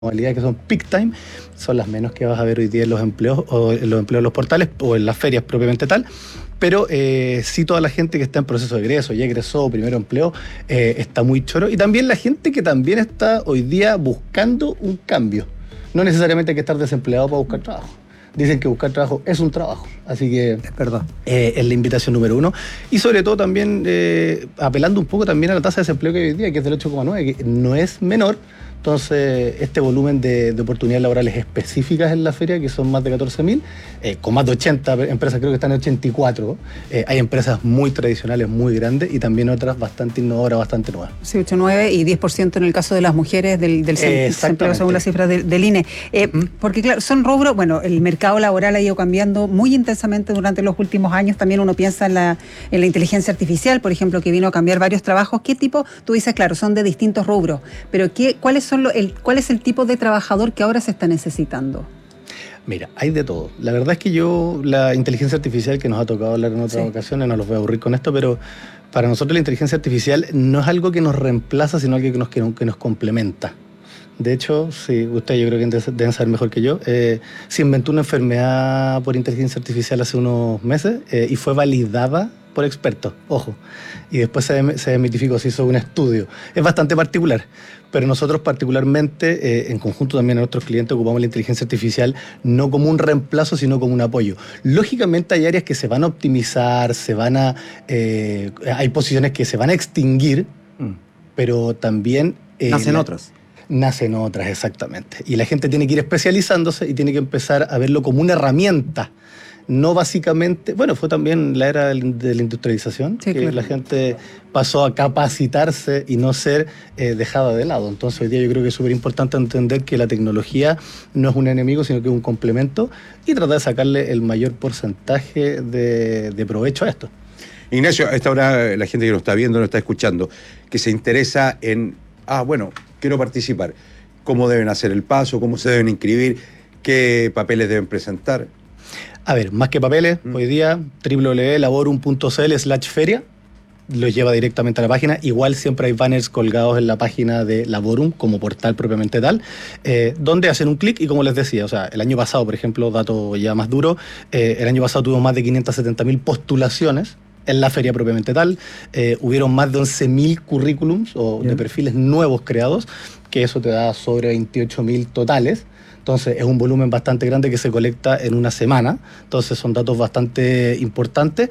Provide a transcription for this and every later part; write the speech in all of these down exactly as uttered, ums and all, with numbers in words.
modalidades que son peak time, son las menos que vas a ver hoy día en los empleos o en los empleos de los portales o en las ferias propiamente tal, pero eh, sí toda la gente que está en proceso de egreso, ya egresó, primero empleo, eh, está muy choro, y también la gente que también está hoy día buscando un cambio. No necesariamente hay que estar desempleado para buscar trabajo. Dicen que buscar trabajo es un trabajo, así que es verdad. Eh, es la invitación número uno. Y sobre todo también eh, apelando un poco también a la tasa de desempleo que hay hoy día, que es del ocho coma nueve, que no es menor. Entonces, este volumen de, de oportunidades laborales específicas en la feria, que son más de catorce mil, eh, con más de ochenta empresas, creo que están en ochenta y cuatro. Eh, hay empresas muy tradicionales, muy grandes, y también otras bastante innovadoras, bastante nuevas. Sí, ocho, nueve y diez por ciento en el caso de las mujeres del, del desempleo, según las cifras del, del I N E. Eh, ¿Mm? Porque claro, son rubros, bueno, el mercado laboral ha ido cambiando muy intensamente durante los últimos años. También uno piensa en la, en la inteligencia artificial, por ejemplo, que vino a cambiar varios trabajos. ¿Qué tipo? Tú dices, claro, son de distintos rubros, pero ¿qué, cuáles son lo, el, ¿cuál es el tipo de trabajador que ahora se está necesitando? Mira, hay de todo. La verdad es que yo, la inteligencia artificial, que nos ha tocado hablar en otras sí. ocasiones, no los voy a aburrir con esto, pero para nosotros la inteligencia artificial no es algo que nos reemplaza, sino algo que nos, que, que nos complementa. De hecho, sí, ustedes yo creo que deben saber mejor que yo, eh, se inventó una enfermedad por inteligencia artificial hace unos meses eh, y fue validada por expertos, ojo, y después se, se desmitificó, se hizo un estudio. Es bastante particular, pero nosotros particularmente, eh, en conjunto también a nuestros clientes, ocupamos la inteligencia artificial no como un reemplazo, sino como un apoyo. Lógicamente hay áreas que se van a optimizar, se van a, eh, hay posiciones que se van a extinguir, mm. pero también... Eh, Nacen la, otras. Nacen otras, exactamente. Y la gente tiene que ir especializándose y tiene que empezar a verlo como una herramienta. No básicamente, bueno, fue también la era de la industrialización, sí, que claro. la gente pasó a capacitarse y no ser eh, dejada de lado. Entonces hoy día yo creo que es súper importante entender que la tecnología no es un enemigo, sino que es un complemento, y tratar de sacarle el mayor porcentaje de, de provecho a esto. Ignacio, a esta hora la gente que nos está viendo, nos está escuchando, que se interesa en, ah, bueno, quiero participar, ¿cómo deben hacer el paso? ¿Cómo se deben inscribir? ¿Qué papeles deben presentar? A ver, más que papeles, mm. hoy día doble u doble u doble u punto laborum punto c l slash feria los lleva directamente a la página. Igual siempre hay banners colgados en la página de Laborum como portal propiamente tal, eh, donde hacen un clic y, como les decía, o sea, el año pasado, por ejemplo, dato ya más duro, eh, el año pasado tuvimos más de quinientas setenta mil postulaciones en la feria propiamente tal, eh, hubieron más de once mil currículums o yeah. de perfiles nuevos creados, que eso te da sobre veintiocho mil totales. Entonces es un volumen bastante grande que se colecta en una semana. Entonces son datos bastante importantes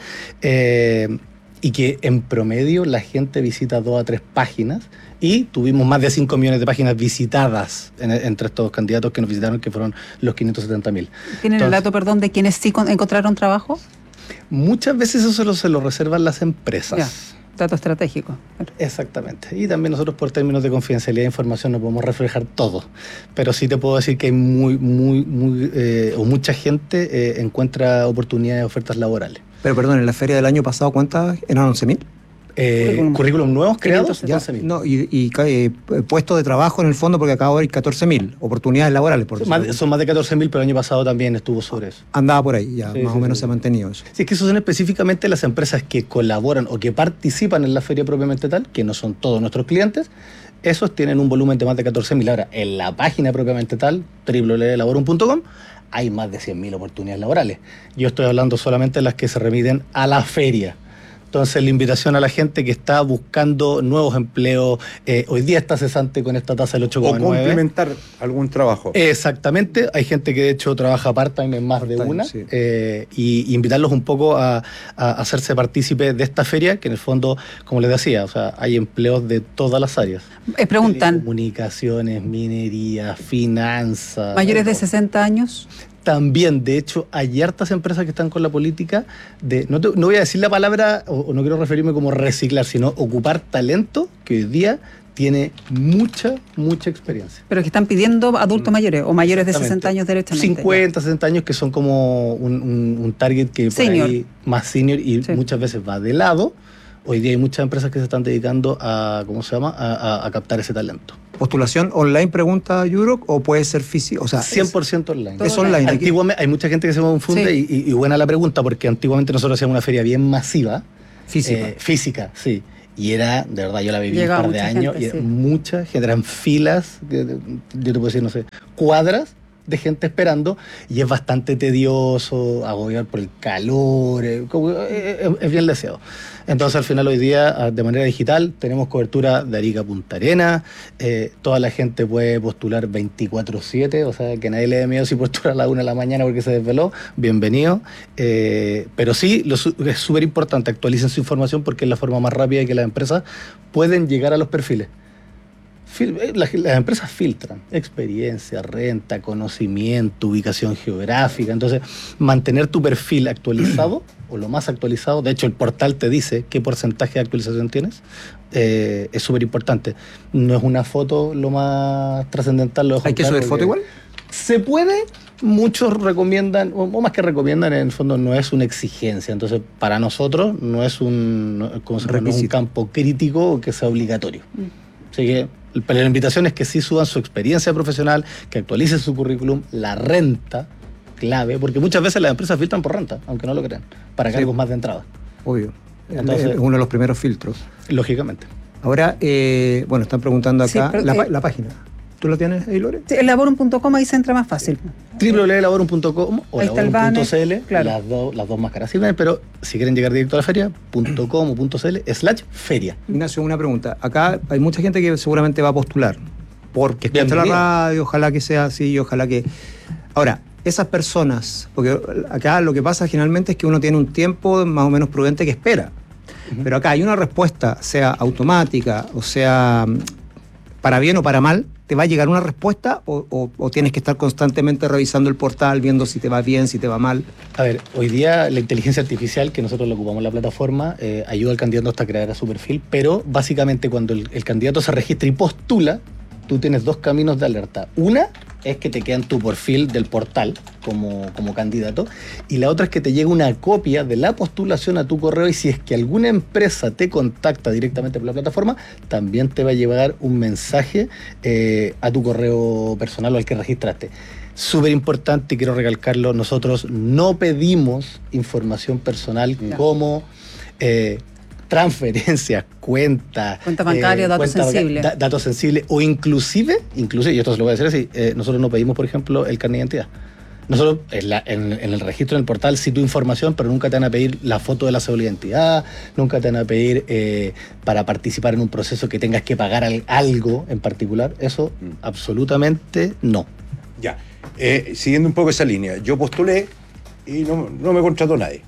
eh, y que en promedio la gente visita dos a tres páginas, y tuvimos más de cinco millones de páginas visitadas en, entre estos candidatos que nos visitaron, que fueron los quinientos setenta mil. ¿Tienen Entonces, el dato, perdón, de quienes sí encontraron trabajo? Muchas veces eso se lo, se lo reservan las empresas. Ya. Dato estratégico. Exactamente. Y también nosotros, por términos de confidencialidad de información, no podemos reflejar todo. Pero sí te puedo decir que hay muy, muy, muy, eh, o mucha gente eh, encuentra oportunidades de ofertas laborales. Pero perdón, en la feria del año pasado, ¿cuántas? ¿Eran once mil? Eh, currículum, currículum nuevos creados, ya, no, y, y eh, puestos de trabajo en el fondo, porque acabo de ir catorce mil oportunidades laborales. Por son, más, son más de catorce mil, pero el año pasado también estuvo sobre eso. Andaba por ahí, ya sí, más sí, o menos sí. se ha mantenido eso. Sí, es que esos son específicamente las empresas que colaboran o que participan en la feria propiamente tal, que no son todos nuestros clientes. Esos tienen un volumen de más de catorce mil. Ahora, en la página propiamente tal, doble u doble u doble u punto laborum punto com, hay más de cien mil oportunidades laborales. Yo estoy hablando solamente de las que se remiten a la feria. Entonces, la invitación a la gente que está buscando nuevos empleos, eh, hoy día está cesante con esta tasa del ocho coma nueve. O complementar algún trabajo. Exactamente. Hay gente que de hecho trabaja part-time en más part-time, de una, sí. eh, y, y invitarlos un poco a, a hacerse partícipes de esta feria, que en el fondo, como les decía, o sea, hay empleos de todas las áreas. Eh, preguntan. Comunicaciones, minería, finanzas. ¿Mayores de sesenta años? También, de hecho, hay hartas empresas que están con la política de, no, te, no voy a decir la palabra, o, o no quiero referirme como reciclar, sino ocupar talento que hoy día tiene mucha, mucha experiencia. Pero que están pidiendo adultos mayores o mayores de sesenta años derechamente. cincuenta, sesenta años, que son como un, un, un target que por senior. Ahí más senior y sí. muchas veces va de lado. Hoy día hay muchas empresas que se están dedicando a, ¿cómo se llama?, a, a, a captar ese talento. ¿Postulación online, pregunta Yurok, o puede ser físico? O sea, cien por ciento online. Es online. Antiguamente, hay mucha gente que se confunde, sí. y, y buena la pregunta, porque antiguamente nosotros hacíamos una feria bien masiva. Física. Eh, física, sí. Y era, de verdad, yo la viví Llegaba un par de mucha años, gente, y sí. mucha gente, eran filas, de- de- yo te puedo decir, no sé, cuadras de gente esperando, y es bastante tedioso, agobiar por el calor, eh, como- eh, eh, es bien deseado. Entonces, al final, hoy día, ah, de manera digital, tenemos cobertura de Arica a Punta Arenas, eh, toda la gente puede postular veinticuatro siete, o sea, que nadie le dé miedo si postula a la una de la mañana porque se desveló, bienvenido. Eh, pero sí, lo su- es súper importante, actualicen su información porque es la forma más rápida que las empresas pueden llegar a los perfiles. Fil- eh, Las, las empresas filtran experiencia, renta, conocimiento, ubicación geográfica. Entonces, mantener tu perfil actualizado o lo más actualizado, de hecho el portal te dice qué porcentaje de actualización tienes, eh, es súper importante. No es una foto lo más trascendental. Lo dejo ¿Hay que claro subir foto porque igual? se puede, muchos recomiendan, o o más que recomiendan, en el fondo no es una exigencia. Entonces, para nosotros no es un, no- ¿cómo se llama? No es un Requisito. campo crítico que sea obligatorio. Así que pero la invitación es que sí suban su experiencia profesional, que actualicen su currículum, la renta, clave, porque muchas veces las empresas filtran por renta, aunque no lo crean, para Sí. cargos más de entrada, Obvio. Entonces- es uno de los primeros filtros. lógicamente. Ahora, eh, bueno, están preguntando Sí, acá pero, la, eh, pa- la página. ¿Tú la tienes ahí, Lore? Sí, el laborum punto com ahí se entra más fácil. doble u doble u doble u punto laborum punto com o Ahí está el laborum punto c l, banner, claro. las, dos las dos más caras sirven, pero si quieren llegar directo a la feria, .com o .cl slash feria. Ignacio, una pregunta. Acá hay mucha gente que seguramente va a postular porque escucha la Bienvenido. radio, ojalá que sea así, ojalá que... Ahora, esas personas, porque acá lo que pasa generalmente es que uno tiene un tiempo más o menos prudente que espera, pero acá hay una respuesta, sea automática, o sea, para bien o para mal, ¿te va a llegar una respuesta o, o- o tienes que estar constantemente revisando el portal, viendo si te va bien, si te va mal? A ver, hoy día la inteligencia artificial, que nosotros la ocupamos en la plataforma, eh, ayuda al candidato hasta a crear su perfil, pero básicamente cuando el, el candidato se registra y postula, tú tienes dos caminos de alerta. Una es que te queda en tu perfil del portal como, como candidato, y la otra es que te llega una copia de la postulación a tu correo, y si es que alguna empresa te contacta directamente por la plataforma, también te va a llegar un mensaje eh, a tu correo personal o al que registraste. Súper importante, y quiero recalcarlo, nosotros no pedimos información personal Ya. como eh, transferencias, cuentas, Cuenta bancaria, datos cuenta banca- sensibles. da- datos sensibles, o inclusive, inclusive, y esto se lo voy a decir así, eh, nosotros no pedimos, por ejemplo, el carnet de identidad. Nosotros, en, la- en- en el registro en el portal, sí tu información, pero nunca te van a pedir la foto de la cédula de identidad, nunca te van a pedir eh, para participar en un proceso que tengas que pagar al- algo en particular. Eso, Mm. absolutamente no. Ya. Eh, siguiendo un poco esa línea, yo postulé y no, no me contrató nadie.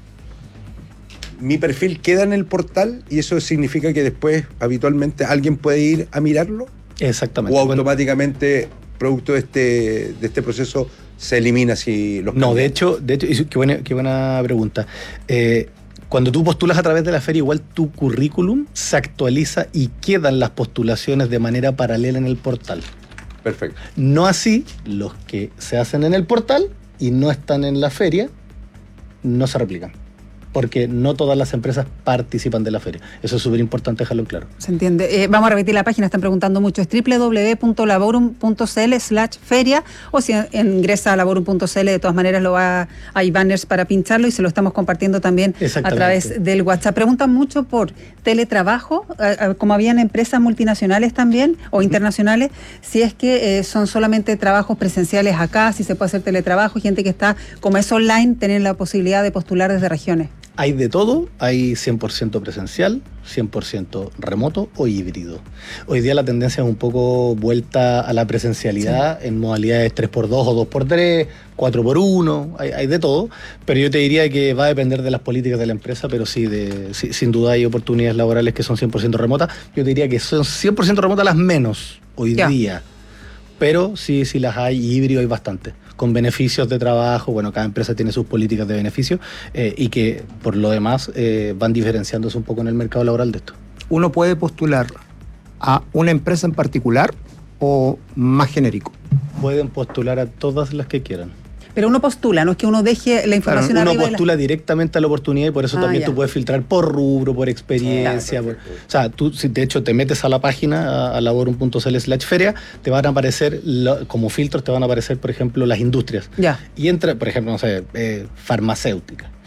Mi perfil queda en el portal y eso significa que después habitualmente alguien puede ir a mirarlo Exactamente. o Bueno, automáticamente producto de este, de este proceso se elimina si los no, de candidatos. hecho, de hecho, y qué buena, qué buena pregunta. Eh, cuando tú postulas a través de la feria, igual tu currículum se actualiza y quedan las postulaciones de manera paralela en el portal. Perfecto. No así los que se hacen en el portal y no están en la feria, no se replican. Porque no todas las empresas participan de la feria. Eso es súper importante dejarlo en claro. Se entiende. Eh, vamos a repetir la página, están preguntando mucho. Es doble u doble u doble u punto laborum punto c l slash feria, o si ingresa a laborum punto c l, de todas maneras lo va, hay banners para pincharlo y se lo estamos compartiendo también a Exactamente. través del WhatsApp. Preguntan mucho por teletrabajo, eh, eh, como habían empresas multinacionales también o internacionales, si es que eh, son solamente trabajos presenciales acá, si se puede hacer teletrabajo, gente que está, como es online, tener la posibilidad de postular desde regiones. Hay de todo, hay cien por ciento presencial, cien por ciento remoto o híbrido. Hoy día la tendencia es un poco vuelta a la presencialidad en modalidades tres por dos o dos por tres, cuatro por uno, hay, hay de todo, pero yo te diría que va a depender de las políticas de la empresa, pero sí, de, sí, sin duda hay oportunidades laborales que son cien por ciento remotas. Yo te diría que son cien por ciento remotas las menos hoy Ya. día, pero sí, sí las hay, y híbrido hay bastante, con beneficios de trabajo. Bueno, cada empresa tiene sus políticas de beneficio eh, y que por lo demás eh, van diferenciándose un poco en el mercado laboral de esto. ¿Uno puede postular a una empresa en particular o más genérico? Pueden postular a todas las que quieran. Pero uno postula, no es que uno deje la información Uno arriba de la- postula directamente a la oportunidad, y por eso Ah, también ya. tú puedes filtrar por rubro, por experiencia. Ah, por- perfecto. o sea, tú si de hecho te metes a la página, a, a laborum punto c l slash feria, te van a aparecer, lo- como filtros, te van a aparecer, por ejemplo, las industrias. Ya. Y entra, por ejemplo, no sé, eh, farmacéutica.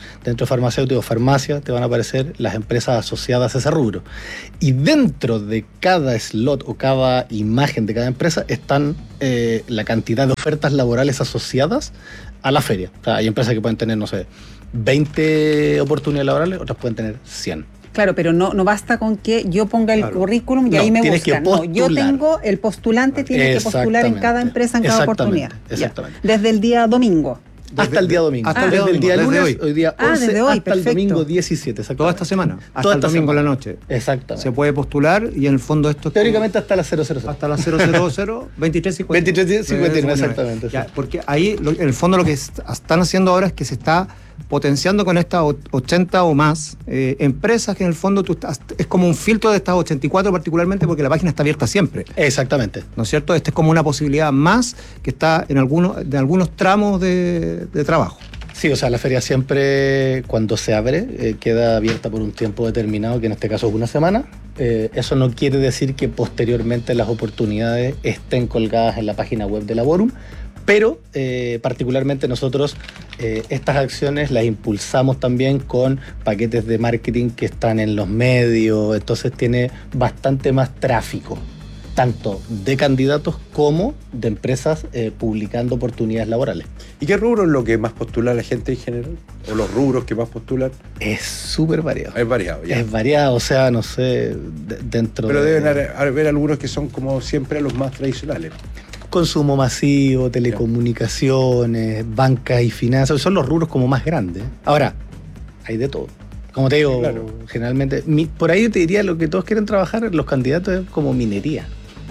Dentro de farmacéuticos, farmacia, te van a aparecer las empresas asociadas a ese rubro. Y dentro de cada slot o cada imagen de cada empresa están eh, la cantidad de ofertas laborales asociadas a la feria. O sea, hay empresas que pueden tener, no sé, veinte oportunidades laborales, otras pueden tener cien. Claro, pero no, no basta con que yo ponga el claro. currículum y no, ahí me tienes buscan. Que no, yo tengo, el postulante tiene que postular en cada empresa, en cada oportunidad. Exactamente. Ya. Desde el día domingo. Desde, hasta el día domingo. Hasta ah, el día desde domingo, el día lunes, hoy. hoy día ah, once, desde hoy, hasta perfecto. el domingo diecisiete. Toda esta semana. Hasta Toda el esta domingo semana. en la noche. Exactamente. Se puede postular y en el fondo esto es teóricamente como, hasta las cero cero cero. Hasta las cero cero cero, veintitrés cincuenta y nueve. veintitrés cincuenta y nueve, exactamente. Ya, porque ahí, lo, en el fondo, lo que están haciendo ahora es que se está potenciando con estas ochenta o más eh, empresas que en el fondo tú estás, es como un filtro de estas ochenta y cuatro particularmente porque la página está abierta siempre. Exactamente. ¿No es cierto? Esta es como una posibilidad más que está en algunos, de algunos tramos de, de trabajo. Sí, o sea, la feria siempre, cuando se abre, eh, queda abierta por un tiempo determinado, que en este caso es una semana. Eh, eso no quiere decir que posteriormente las oportunidades estén colgadas en la página web de Laborum, pero eh, particularmente nosotros eh, estas acciones las impulsamos también con paquetes de marketing que están en los medios, entonces tiene bastante más tráfico, tanto de candidatos como de empresas eh, publicando oportunidades laborales. ¿Y qué rubro es lo que más postula la gente en general? ¿O los rubros que más postulan? Es súper variado. Es variado, ya. Es variado, o sea, no sé, de, dentro Pero de... deben haber algunos que son como siempre los más tradicionales. Consumo masivo, telecomunicaciones, banca y finanzas, son los rubros como más grandes. Ahora, hay de todo. Como te digo, claro. generalmente, mi, por ahí te diría lo que todos quieren trabajar, los candidatos es como minería.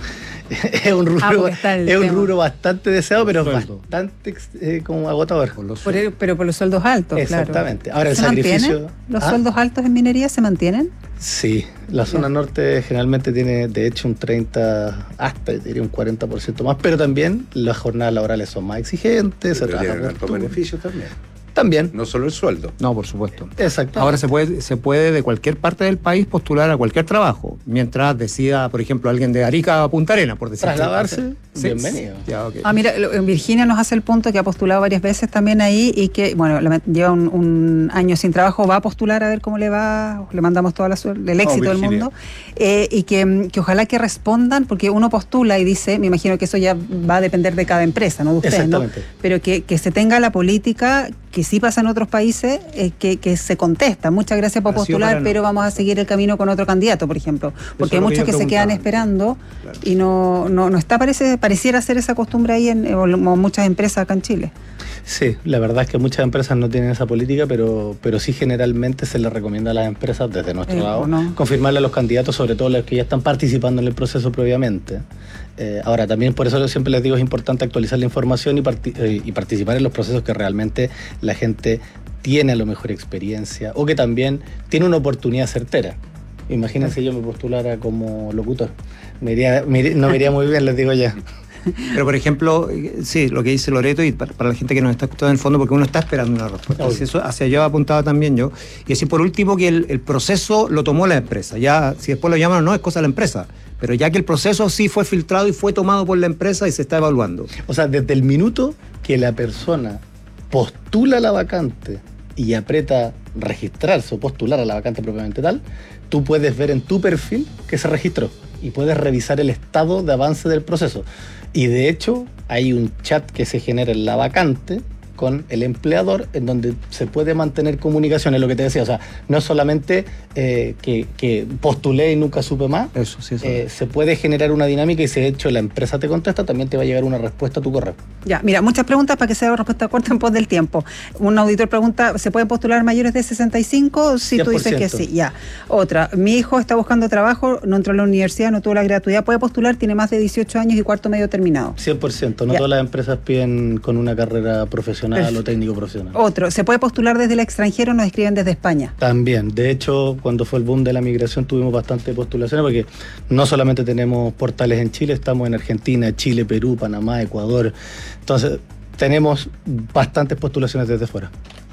es un rubro, ah, es un rubro bastante deseado, pero sueldo. bastante eh, como agotador. Por por el, pero por los sueldos altos, exactamente. Claro. Ahora el ¿Se sacrificio. Mantienen? ¿Los ¿Ah? sueldos altos en minería se mantienen? Sí, la zona sí. norte generalmente tiene de hecho un treinta, hasta diría un cuarenta por ciento más, pero también las jornadas laborales son más exigentes, sí, se trabaja por beneficios también. También. No solo el sueldo. No, por supuesto. Exacto. Ahora se puede, se puede de cualquier parte del país postular a cualquier trabajo, mientras decida, por ejemplo, alguien de Arica a Punta Arenas, por decir. Trasladarse, sí. bienvenido. Ya, okay. Ah, mira, Virginia nos hace el punto que ha postulado varias veces también ahí y que, bueno, lleva un, un año sin trabajo, va a postular a ver cómo le va, le mandamos toda la suerte, el éxito oh, del mundo, eh, y que, que ojalá que respondan, porque uno postula y dice, me imagino que eso ya va a depender de cada empresa, no de ustedes, ¿no? Pero que, que se tenga la política, que sí pasa en otros países, eh, que, que se contesta. Muchas gracias por postular, pero vamos a seguir el camino con otro candidato, por ejemplo. Porque hay muchos que, que se quedan esperando claro. y no, no, no está, parece, pareciera ser esa costumbre ahí en, en muchas empresas acá en Chile. Sí, la verdad es que muchas empresas no tienen esa política, pero, pero sí generalmente se les recomienda a las empresas desde nuestro eh, lado no. confirmarle a los candidatos, sobre todo los que ya están participando en el proceso previamente. Eh, ahora, también por eso yo siempre les digo es importante actualizar la información y, parti- eh, y participar en los procesos que realmente la gente tiene a lo mejor experiencia o que también tiene una oportunidad certera. Imagínense sí. yo me postulara como locutor. Me iría, me iría, no me iría muy bien, les digo ya. Pero, por ejemplo, sí, lo que dice Loreto, y para, para la gente que nos está escuchando en el fondo, porque uno está esperando una respuesta. Si eso, hacia allá apuntaba también yo. Y decir, por último, que el, el proceso lo tomó la empresa. Ya, si después lo llaman o no, es cosa de la empresa. Pero ya que el proceso sí fue filtrado y fue tomado por la empresa y se está evaluando. O sea, desde el minuto que la persona postula la vacante y aprieta registrarse o postular a la vacante propiamente tal, tú puedes ver en tu perfil que se registró y puedes revisar el estado de avance del proceso. Y de hecho, hay un chat que se genera en la vacante con el empleador en donde se puede mantener comunicación, es lo que te decía, o sea, no es solamente eh, que, que postulé y nunca supe más, eso, sí, eso. Eh, se puede generar una dinámica y si de hecho la empresa te contesta, también te va a llegar una respuesta a tu correo. Ya, mira, muchas preguntas para que sea una respuesta corta en pos del tiempo. Un auditor pregunta, ¿se pueden postular mayores de sesenta y cinco? Si tú dices que sí, ya. Otra, mi hijo está buscando trabajo, no entró a la universidad, no tuvo la gratuidad, ¿puede postular? Tiene más de dieciocho años y cuarto medio terminado. cien por ciento, no ya. Todas las empresas piden con una carrera profesional o técnico profesional. Otro, ¿se puede postular desde el extranjero o nos escriben desde España? También, de hecho, cuando fue el boom de la migración tuvimos bastante postulaciones porque no solamente tenemos portales en Chile, estamos en Argentina, Chile, Perú, Panamá, Ecuador, entonces tenemos bastantes postulaciones desde fuera.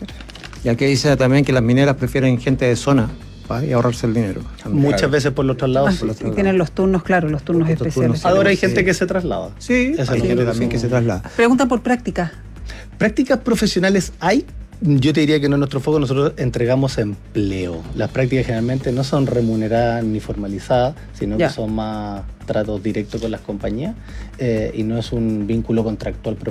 Y aquí dice también que las mineras prefieren gente de zona y ahorrarse el dinero. También. Muchas claro. veces por los traslados. Ah, por los sí, traslados. Tienen los turnos, claro, los turnos los especiales. Turnos, Ahora hay sí. gente que se traslada. Sí, Esa hay gente también que se traslada. Preguntan por práctica. Prácticas profesionales hay, Yo te diría que no es nuestro foco, nosotros entregamos empleo. Las prácticas generalmente no son remuneradas ni formalizadas, sino ya. que son más tratos directos con las compañías eh, y no es un vínculo contractual